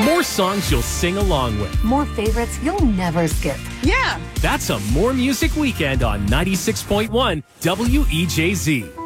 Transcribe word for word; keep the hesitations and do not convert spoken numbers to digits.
More songs you'll sing along with. More favorites you'll never skip. Yeah. That's a More Music Weekend on ninety-six point one W E J Z.